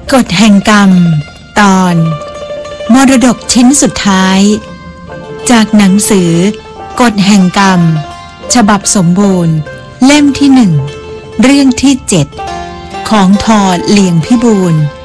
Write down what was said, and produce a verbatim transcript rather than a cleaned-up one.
กฎแห่งกรรมตอนมรดกชิ้นสุดท้ายจากหนังสือกฎแห่งกรรมฉบับสมบูรณ์เล่มที่หนึ่งเรื่องที่เจ็ดของทอเลียงพิบูล